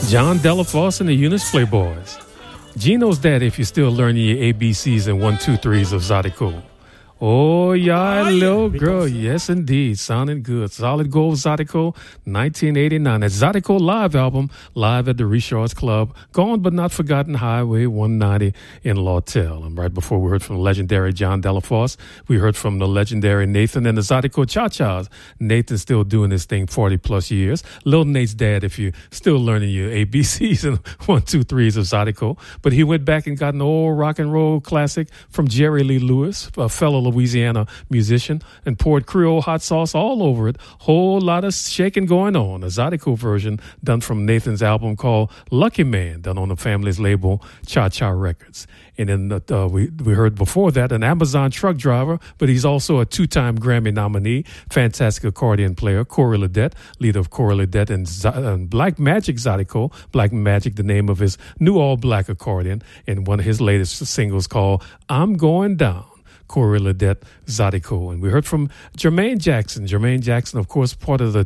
John Delafosse and the Eunice Playboys. Gino's Daddy if you're still learning your ABCs and 1, 2, 3s of Zydeco. Oh, yeah, little girl. Yes, indeed. Sounding good. Solid Gold Zydeco, 1989. That Zydeco live album, live at the Richards Club. Gone but not forgotten, Highway 190 in Lawtell. And right before we heard from the legendary John Delafosse, we heard from the legendary Nathan and the Zydeco Cha-Chas. Nathan's still doing this thing 40 plus years. Lil Nate's dad if you're still learning your ABCs and 1, 2, 3s of Zydeco. But he went back and got an old rock and roll classic from Jerry Lee Lewis, a fellow Louisiana musician, and poured Creole hot sauce all over it. Whole lot of shaking going on. A Zydeco version done from Nathan's album called Lucky Man, done on the family's label Cha-Cha Records. And then we heard before that an Amazon truck driver, but he's also a 2-time Grammy nominee, fantastic accordion player, Corey Ledet, leader of Corey Ledet and Black Magic Zydeco. Black Magic, the name of his new all-black accordion, and one of his latest singles called I'm Going Down. Corey Ledet, Zydeco. And we heard from Jermaine Jackson. Jermaine Jackson, of course, part of the